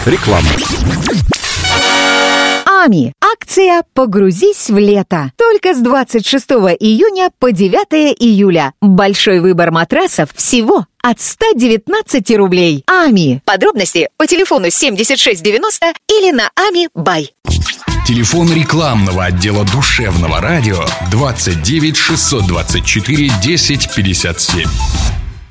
Реклама. АМИ. Акция «Погрузись в лето». Только с 26 июня по 9 июля. Большой выбор матрасов всего от 119 рублей. АМИ. Подробности по телефону 7690 или на АМИ Бай. Телефон рекламного отдела душевного радио 29 624 10 57.